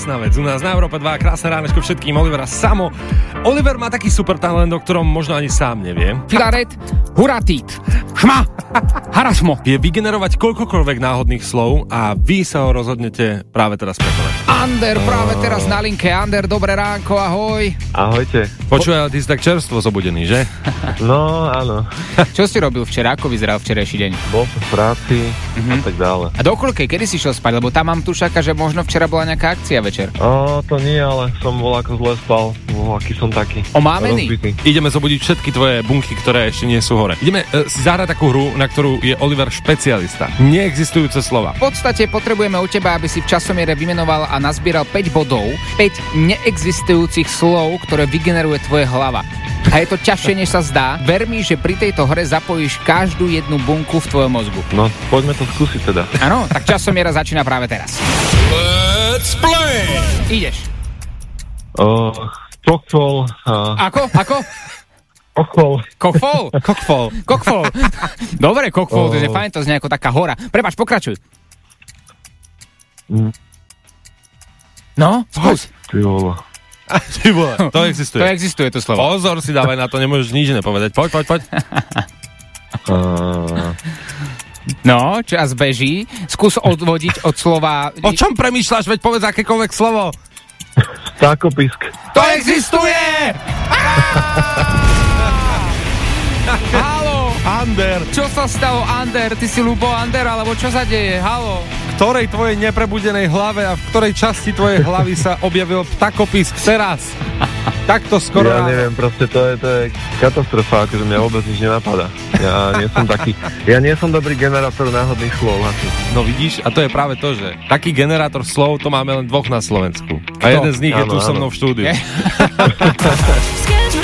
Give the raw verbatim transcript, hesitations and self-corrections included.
krásna vec. U nás na Európe dva, krásne ránečko všetkým, Oliver a Samo. Oliver má taký super talent, o ktorom možno ani sám nevie. Filaret, huratít, šma, harasmo. Vie vygenerovať koľkokoľvek náhodných slov a vy sa ho rozhodnete práve teraz prekonať. Ander, práve teraz na linke. Ander, dobré ránko, ahoj. Ahojte. Počúvaj, ty si tak čerstvo zobudený, že? No, áno. Čo si robil včera? Ako vyzeral včerajší deň? Bol som v práci uh-huh. a tak dále. A do koľkej, kedy si šiel spať? Lebo tam mám tušaka, že možno včera bola nejaká akcia večer. O, to nie, ale som bol ako zle spal. O, aký som taký. Omámený? Rozbitý. Ideme zobudiť všetky tvoje bunky, ktoré ešte nie sú hore. Ideme e, si zahrať takú hru, na ktorú je Oliver špecialista. Neexistujúce slova. V podstate potrebujeme u teba, aby si v časomiere vymenoval a nazbieral päť bodov, päť neexistujúcich slov, ktoré vygeneruje tvoje hlava. A je to ťažšie, než sa zdá. Ver mi, že pri tejto hre zapojíš každú jednu bunku v tvojom mozgu. No, poďme to skúsiť teda. Áno, tak časomiera začína práve teraz. Let's play! Ideš. O, kokfol. Uh, Ako? Ako? kokfol. Kokfol? Kokfol. Kokfol. Dobre, kokfol, Oh. to je fajn, to znie ako taká hora. Prepáč, pokračuj. Mm. No, skús. Ty vole. Ty vole, to existuje. To existuje, to slovo. Pozor si dávaj na to, nemôžeš nič nepovedať. Poď, poď, poď. Uh, No, čas beží. Skús odvodiť od slova... O čom premýšľaš? Veď povedz akékoľvek slovo. Stákopisk. To existuje! Haló! Ander. Čo sa stalo, Ander? Ty si Ľubo Ander, alebo čo sa deje? Haló? V ktorej tvojej neprebudenej hlave a v ktorej časti tvojej hlavy sa objavil ptakopisk teraz? Takto skoro. Ja neviem, proste to je, to je katastrofa, akože mňa vôbec nič nenapadá. Ja nie som taký, ja nie som dobrý generátor náhodných slov. Asi. No vidíš, a to je práve to, že taký generátor slov to máme len dvoch na Slovensku. A Kto? jeden z nich je Áno, tu so áno. mnou v štúdiu. Je?